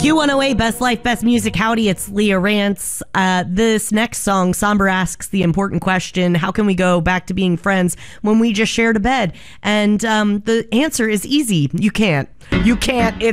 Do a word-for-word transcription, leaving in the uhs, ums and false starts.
Q one oh eight, Best Life, Best Music. Howdy, it's Leah Rance. Uh, this next song, Somber asks the important question, how can we go back to being friends when we just shared a bed? And um, the answer is easy. You can't. You can't. It